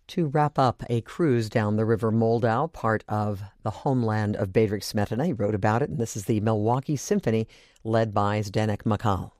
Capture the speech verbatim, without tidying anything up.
to wrap up a cruise down the River Moldau, part of the homeland of Bedřich Smetana. He wrote about it, and this is the Milwaukee Symphony led by Zdeněk Makal.